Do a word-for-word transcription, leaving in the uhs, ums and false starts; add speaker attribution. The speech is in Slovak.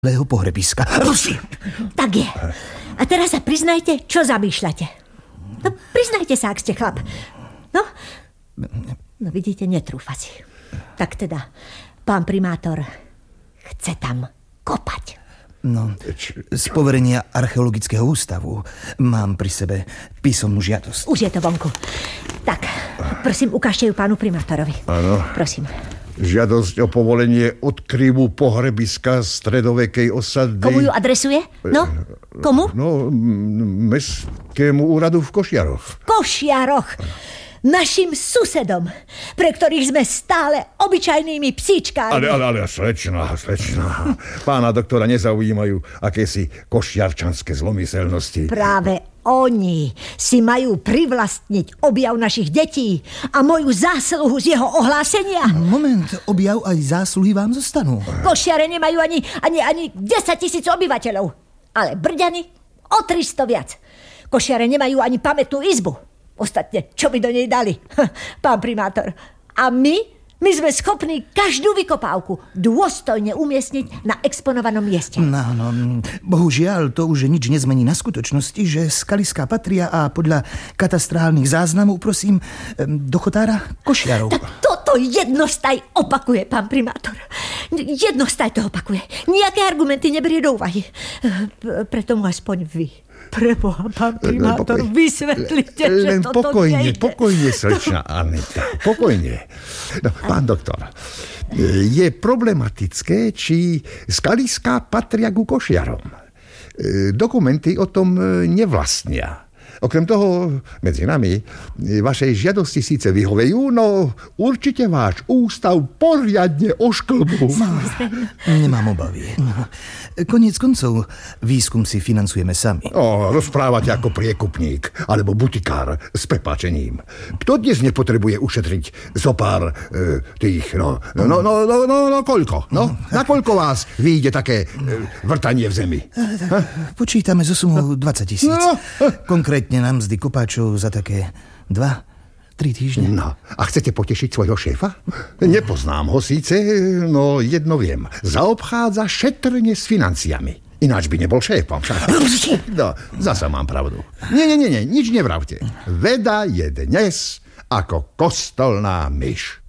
Speaker 1: Lého pohrebiska.
Speaker 2: Tak je. A teraz sa priznajte, čo zamýšľate. No, priznajte sa, ak ste chlap. No, no vidíte, netrúfa si. Tak teda, pán primátor chce tam kopať.
Speaker 1: No, z poverenia Archeologického ústavu mám pri sebe písomnú žiadosť.
Speaker 2: Už je to vonku. Tak, prosím, ukážte ju pánu primátorovi.
Speaker 3: Áno.
Speaker 2: Prosím.
Speaker 3: Žiadosť o povolenie odkryvu pohrebiska stredovekej osady.
Speaker 2: Komu ju adresuje? No, komu?
Speaker 3: No, mestskému úradu v Košiaroch.
Speaker 2: V Košiaroch. Našim susedom, pre ktorých sme stále obyčajnými psíčkami.
Speaker 3: Ale, ale, ale, slečná, slečná. Pána doktora nezaujímajú akési košiarčanské zlomyselnosti.
Speaker 2: Práve oni si majú privlastniť objav našich detí a moju zásluhu z jeho ohlásenia.
Speaker 1: Moment, objav aj zásluhy vám zostanú.
Speaker 2: Košiare nemajú ani, ani, ani desať tisíc obyvateľov, ale Brďany o tristo viac. Košiare nemajú ani pamätnú izbu. Ostatne, čo by do nej dali, pán primátor. A my, my sme schopní každú vykopávku dôstojne umiestniť na exponovanom mieste.
Speaker 1: No, no, bohužiaľ, to už nič nezmení na skutočnosti, že skaliská patria a podľa katastrálnych záznamov, prosím, do chotára Košiarov.
Speaker 2: Tak toto jednostaj opakuje, pán primátor. Jednostaj to opakuje. Nijaké argumenty neberie do úvahy. Preto mu aspoň vy, preboha, pán primátor, Pokoj... vysvetlite,
Speaker 3: len
Speaker 2: že toto
Speaker 3: pokojne,
Speaker 2: nejde.
Speaker 3: pokojne, slečná Aneta, pokojne. No, pán doktor, je problematické, či skaliská patria ku Košiarom. Dokumenty o tom nevlastnia. Okrem toho, medzi nami, vašej žiadosti síce vyhovejú, no určite váš ústav poriadne ošklbú.
Speaker 1: No, nemám obavy. Koniec koncov, výskum si financujeme sami.
Speaker 3: O, rozprávate ako priekupník, alebo butikár s prepáčením. Kto dnes nepotrebuje ušetriť zo pár e, tých, no, no, no, no, no, no, no, koľko? No, na koľko vás vyjde také e, vrtanie v zemi?
Speaker 1: Počítame zo sumu dvadsať tisíc. Konkrétne na mzdy kopáčov za také dva, tri týždne.
Speaker 3: No, a chcete potešiť svojho šéfa? Nepoznám ho síce, no jedno viem. Zaobchádza šetrne s financiami. Ináč by nebol šéfom. No, zasa mám pravdu. Nie, nie, nie, nie, nič nevravte. Veda je dnes ako kostolná myš.